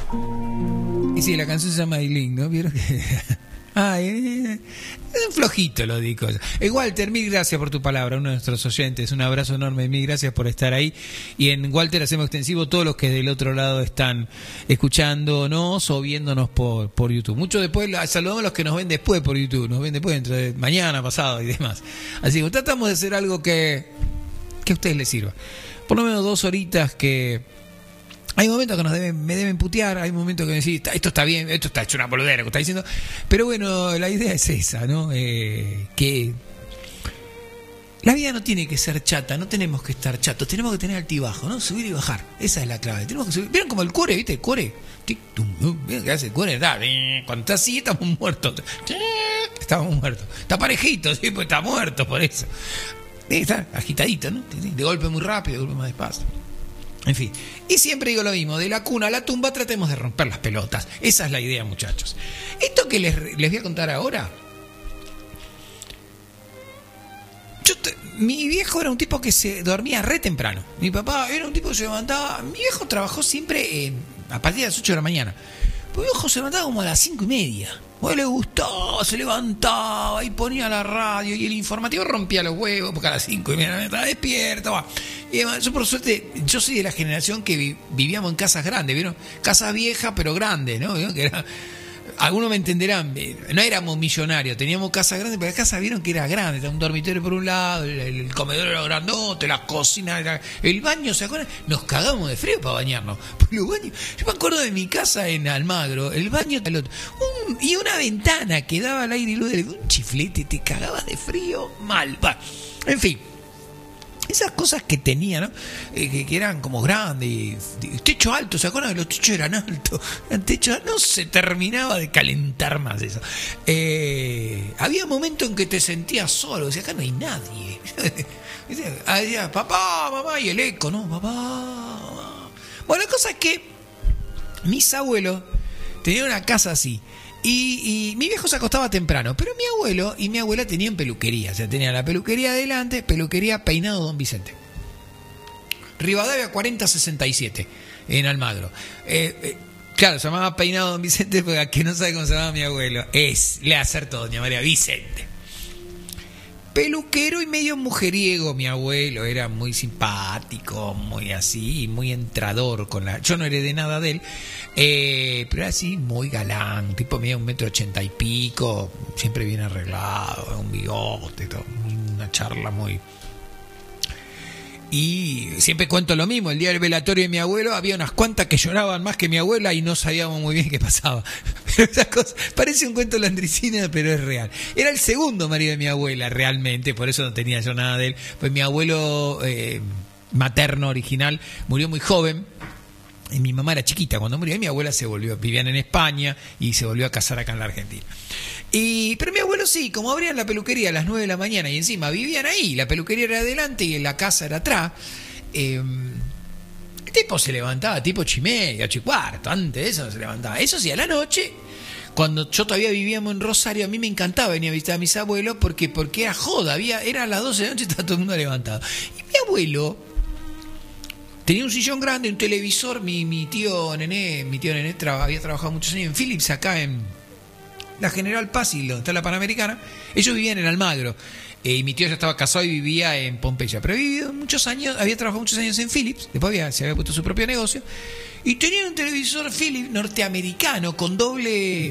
Y sí, la canción se llama Aileen, ¿no? ¿Vieron que...? Ay, es un flojito lo digo. Walter, mil gracias por tu palabra, uno de nuestros oyentes. Un abrazo enorme, mil gracias por estar ahí. Y en Walter hacemos extensivo todos los que del otro lado están escuchándonos o viéndonos por YouTube. Mucho después, saludamos a los que nos ven después por YouTube, nos ven después, entre mañana, pasado y demás. Así que tratamos de hacer algo que a ustedes les sirva. Por lo menos 2 horitas que... Hay momentos que me deben putear, hay momentos que me decís, esto está bien, esto está hecho una boludera, que está diciendo. Pero bueno, la idea es esa, ¿no? Que la vida no tiene que ser chata, no tenemos que estar chatos, tenemos que tener altibajo, ¿no? Subir y bajar, esa es la clave. Tenemos que subir. ¿Vieron como el core, viste? El core. ¿Vieron qué hace el core? Cuando está así, estamos muertos. Estamos muertos. Está parejito, sí, pues está muerto por eso. Está agitadito, ¿no? De golpe muy rápido, de golpe más despacio. En fin, y siempre digo lo mismo, de la cuna a la tumba tratemos de romper las pelotas. Esa es la idea, muchachos. Esto que les voy a contar ahora, mi viejo era un tipo que se dormía re temprano. Mi papá era un tipo que se levantaba, mi viejo trabajó siempre a partir de las 8 de la mañana. Pues mi viejo se levantaba como a las 5:30. Pues le gustaba, se levantaba y ponía la radio y el informativo rompía los huevos porque a las 5:30 estaba despierto. Va. Y además, yo por suerte, yo soy de la generación que vivíamos en casas grandes, ¿vieron? Casas viejas pero grandes, ¿no? ¿Vieron? Que era, algunos me entenderán, no éramos millonarios, teníamos casas grandes, pero las casas vieron que era grande, era un dormitorio por un lado, el comedor era grandote, la cocina, el baño, ¿se acuerdan? Nos cagamos de frío para bañarnos. Los baños, yo me acuerdo de mi casa en Almagro, el baño y una ventana que daba al aire y luz, un chiflete, te cagabas de frío mal. Va. En fin. Esas cosas que tenía, ¿no? Que eran como grandes, techo alto, ¿se acuerdan que los techos eran altos? El techo no se terminaba de calentar más eso. Había momentos en que te sentías solo, decía, acá no hay nadie. Decía, papá, mamá, y el eco, ¿no? Papá, mamá. Bueno, la cosa es que mis abuelos tenían una casa así. Y mi viejo se acostaba temprano, pero mi abuelo y mi abuela tenían peluquería. O sea, tenían la peluquería adelante, peluquería Peinado Don Vicente. Rivadavia 4067, en Almagro. Claro, se llamaba Peinado Don Vicente, porque a que no sabe cómo se llamaba mi abuelo. Le acertó, doña María Vicente. Peluquero y medio mujeriego, mi abuelo, era muy simpático, muy así, muy entrador con la... Yo no heredé nada de él, pero era así, muy galán, tipo medio 1,80 y pico, siempre bien arreglado, un bigote, todo, una charla muy... Y siempre cuento lo mismo, el día del velatorio de mi abuelo había unas cuantas que lloraban más que mi abuela y no sabíamos muy bien qué pasaba. Pero esas cosas, parece un cuento landricina, pero es real. Era el segundo marido de mi abuela, realmente, por eso no tenía yo nada de él. Pues mi abuelo materno original murió muy joven. Y mi mamá era chiquita cuando murió y mi abuela vivían en España y se volvió a casar acá en la Argentina. Pero mi abuelo sí, como abrían la peluquería a las 9 de la mañana y encima vivían ahí, la peluquería era adelante y la casa era atrás, el tipo se levantaba tipo 8:30, 8:15, antes de eso se levantaba. Eso sí, a la noche, cuando yo todavía vivíamos en Rosario, a mí me encantaba venir a visitar a mis abuelos porque era joda, era a las 12 de la noche y estaba todo el mundo levantado. Y mi abuelo tenía un sillón grande, un televisor, mi tío Nené había trabajado muchos años en Philips, acá en la General Paz y donde está la Panamericana. Ellos vivían en Almagro. Y mi tío ya estaba casado y vivía en Pompeya. Pero había trabajado muchos años en Philips, después se había puesto su propio negocio. Y tenía un televisor Philips norteamericano con doble